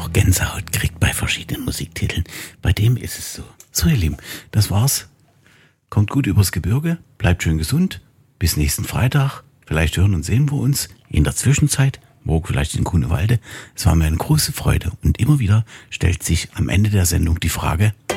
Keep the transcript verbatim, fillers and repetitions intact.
auch Gänsehaut kriegt bei verschiedenen Musiktiteln. Bei dem ist es so. So, ihr Lieben, das war's. Kommt gut übers Gebirge, bleibt schön gesund. Bis nächsten Freitag. Vielleicht hören und sehen wir uns in der Zwischenzeit. Morgen vielleicht in Grunewalde. Es war mir eine große Freude. Und immer wieder stellt sich am Ende der Sendung die Frage: